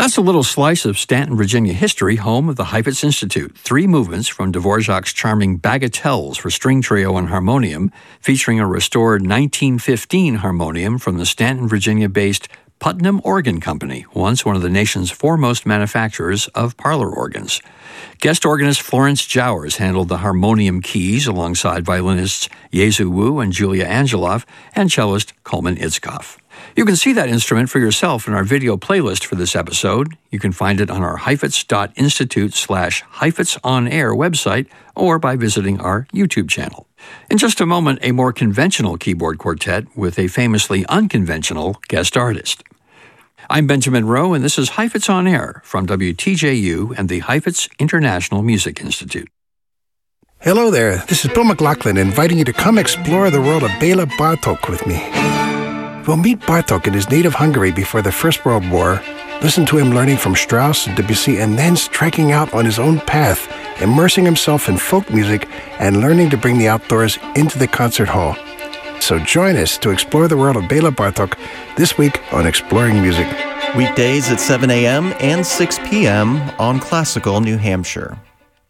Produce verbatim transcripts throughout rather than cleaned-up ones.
That's a little slice of Stanton, Virginia history, home of the Heifetz Institute. Three movements from Dvorak's charming Bagatelles for string trio and harmonium, featuring a restored nineteen fifteen harmonium from the Stanton, Virginia-based Putnam Organ Company, once one of the nation's foremost manufacturers of parlor organs. Guest organist Florence Jowers handled the harmonium keys alongside violinists Yezu Wu and Julia Angelov and cellist Coleman Itzkoff. You can see that instrument for yourself in our video playlist for this episode. You can find it on our heifetz.institute slash Heifetz on Air website or by visiting our YouTube channel. In just a moment, a more conventional keyboard quartet with a famously unconventional guest artist. I'm Benjamin Rowe, and this is Heifetz on Air from W T J U and the Heifetz International Music Institute. Hello there, this is Bill McLaughlin inviting you to come explore the world of Bela Bartok with me. We'll meet Bartok in his native Hungary before the First World War, listen to him learning from Strauss and Debussy, and then striking out on his own path, immersing himself in folk music and learning to bring the outdoors into the concert hall. So join us to explore the world of Bela Bartok this week on Exploring Music. Weekdays at seven a.m. and six p.m. on Classical New Hampshire.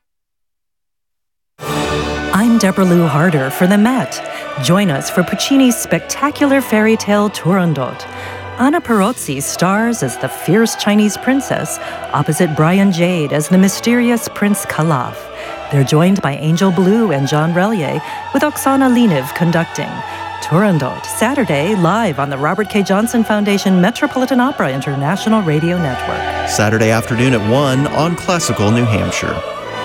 I'm Deborah Lou Harder for the Met. Join us for Puccini's spectacular fairy tale Turandot. Anna Perozzi stars as the fierce Chinese princess, opposite Brian Jade as the mysterious Prince Kalaf. They're joined by Angel Blue and John Relier, with Oksana Liniv conducting. Turandot, Saturday, live on the Robert K. Johnson Foundation Metropolitan Opera International Radio Network. Saturday afternoon at one on Classical New Hampshire.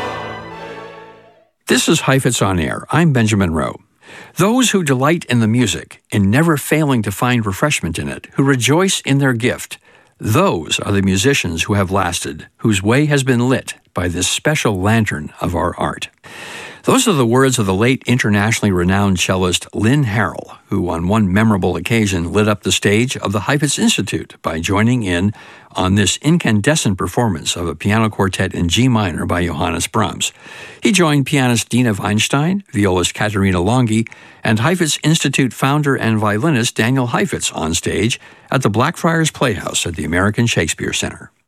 This is Heifetz on Air. I'm Benjamin Rowe. Those who delight in the music, in never failing to find refreshment in it, who rejoice in their gift, those are the musicians who have lasted, whose way has been lit by this special lantern of our art. Those are the words of the late internationally renowned cellist Lynn Harrell, who on one memorable occasion lit up the stage of the Heifetz Institute by joining in on this incandescent performance of a piano quartet in G minor by Johannes Brahms. He joined pianist Dina Weinstein, violist Katerina Longi, and Heifetz Institute founder and violinist Daniel Heifetz on stage at the Blackfriars Playhouse at the American Shakespeare Center.